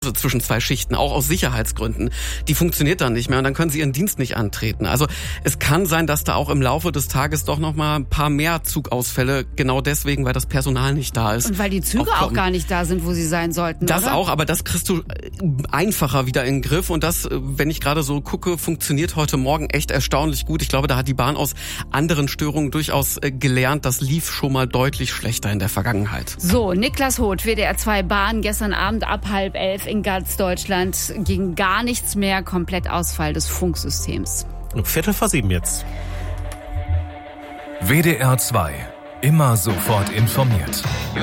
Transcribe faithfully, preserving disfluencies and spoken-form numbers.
zwischen zwei Schichten, auch aus Sicherheitsgründen. Die funktioniert dann nicht mehr und dann können sie ihren Dienst nicht antreten. Also es kann sein, dass da auch im Laufe des Tages doch noch mal ein paar mehr Zugausfälle, genau deswegen, weil das Personal nicht da ist. Und weil die Züge auch gar nicht da sind, wo sie sein sollten, Das oder? auch, aber das kriegst du einfacher wieder in den Griff und das, wenn ich gerade so gucke, funktioniert heute Morgen echt erstaunlich gut. Ich glaube, da hat die Bahn aus anderen Störungen durchaus gelernt. Das lief schon mal deutlich schlechter in der Vergangenheit. So, Niklas Hoth, W D R zwei Bahn, gestern Abend ab halb elf in ganz Deutschland ging gar nichts mehr, Komplettausfall des Funksystems. Viertel vor sieben jetzt. W D R zwei, immer sofort informiert.